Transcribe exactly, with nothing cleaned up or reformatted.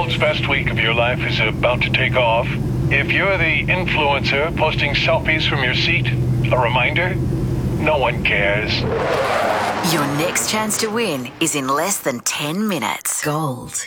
world's best week of your life is about to take off, if you're the influencer posting selfies from your seat, a reminder, no one cares. Your next chance to win is in less than ten minutes. Gold